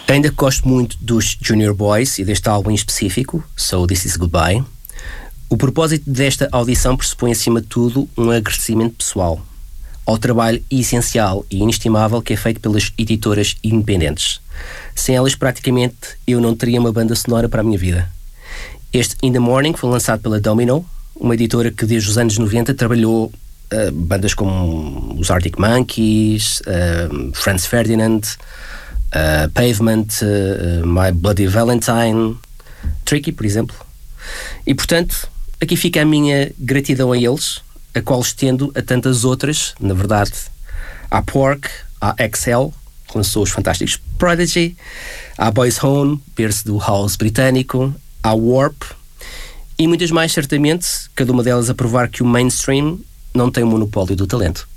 Ainda gosto muito dos Junior Boys e deste álbum em específico, So This Is Goodbye. O propósito desta audição pressupõe, acima de tudo, um agradecimento pessoal ao trabalho essencial e inestimável que é feito pelas editoras independentes. Sem elas, praticamente, eu não teria uma banda sonora para a minha vida. Este In The Morning foi lançado pela Domino, uma editora que desde os anos 90 trabalhou bandas como os Arctic Monkeys, Franz Ferdinand, Pavement, My Bloody Valentine, Tricky, por exemplo. E, portanto, aqui fica a minha gratidão a eles, a qual estendo a tantas outras, na verdade, à Pork, à XL, que lançou os fantásticos Prodigy, à Boys Home, berço do house britânico, à Warp, e muitas mais, certamente, cada uma delas a provar que o mainstream não tem o monopólio do talento.